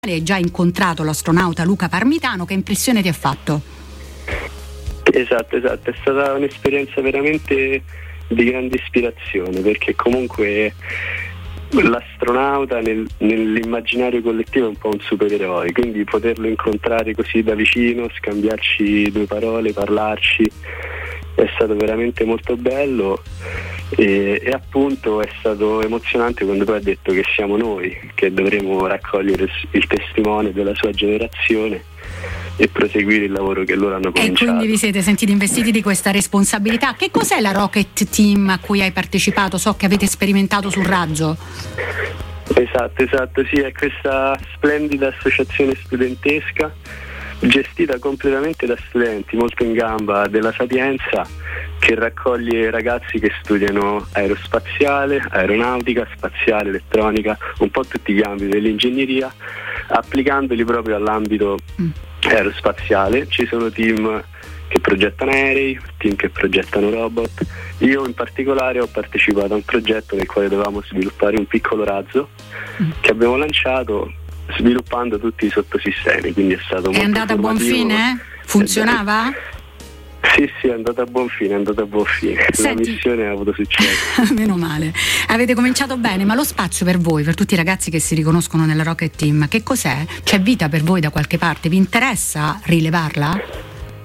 Hai già incontrato l'astronauta Luca Parmitano. Che impressione ti ha fatto? Esatto, è stata un'esperienza veramente di grande ispirazione, perché comunque l'astronauta nell'immaginario collettivo è un po' un supereroe, quindi poterlo incontrare così da vicino, scambiarci due parole, parlarci, è stato veramente molto bello e appunto è stato emozionante quando poi ha detto che siamo noi che dovremo raccogliere il testimone della sua generazione e proseguire il lavoro che loro hanno cominciato. E quindi vi siete sentiti investiti di questa responsabilità. Che cos'è la Rocket Team a cui hai partecipato? So che avete sperimentato sul raggio. Esatto, sì, è questa splendida associazione studentesca gestita completamente da studenti molto in gamba della Sapienza, che raccoglie ragazzi che studiano aerospaziale, aeronautica, spaziale, elettronica, un po' tutti gli ambiti dell'ingegneria, applicandoli proprio all'ambito aerospaziale. Ci sono team che progettano aerei, team che progettano robot. Io in particolare ho partecipato a un progetto nel quale dovevamo sviluppare un piccolo razzo che abbiamo lanciato sviluppando tutti i sottosistemi, quindi è stato molto formativo. È andata a buon fine? Funzionava? Sì, è andata a buon fine. Senti, la missione ha avuto successo. Meno male. Avete cominciato bene, ma lo spazio per voi, per tutti i ragazzi che si riconoscono nella Rocket Team, che cos'è? C'è vita per voi da qualche parte? Vi interessa rilevarla?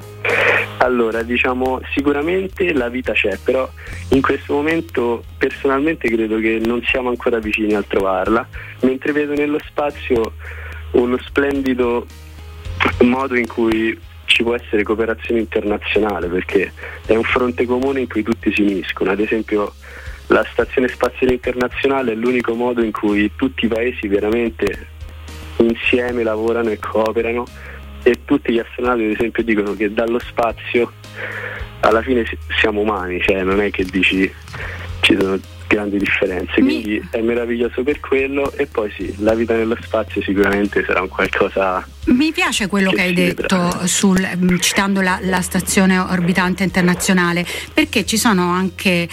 Allora, diciamo, sicuramente la vita c'è, però in questo momento personalmente credo che non siamo ancora vicini a trovarla, mentre vedo nello spazio uno splendido modo in cui ci può essere cooperazione internazionale, perché è un fronte comune in cui tutti si uniscono. Ad esempio la Stazione Spaziale Internazionale è l'unico modo in cui tutti i paesi veramente insieme lavorano e cooperano, e tutti gli astronauti ad esempio dicono che dallo spazio alla fine siamo umani, cioè non è che dici ci sono grandi differenze, quindi è meraviglioso per quello. E poi sì, la vita nello spazio sicuramente sarà un qualcosa. Mi piace quello che hai detto citando la stazione orbitante internazionale, perché ci sono anche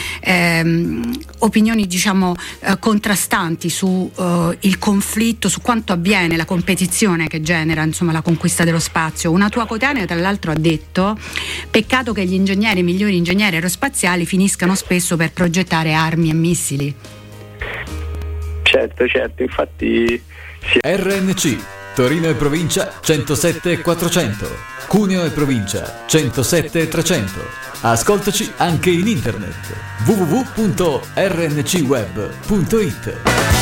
opinioni diciamo contrastanti su il conflitto, su quanto avviene la competizione che genera insomma la conquista dello spazio. Una tua coetanea tra l'altro ha detto: peccato che gli ingegneri, i migliori ingegneri aerospaziali finiscano spesso per progettare armi e missili. Certo, infatti sì. RNC Torino e provincia 107 400, Cuneo e provincia 107 300. Ascoltaci anche in internet www.rncweb.it.